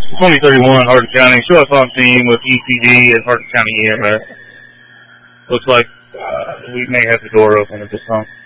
2031 Hardin County. Show us on scene with EPD and Hardin County EMS. Looks like we may have the door open at this time.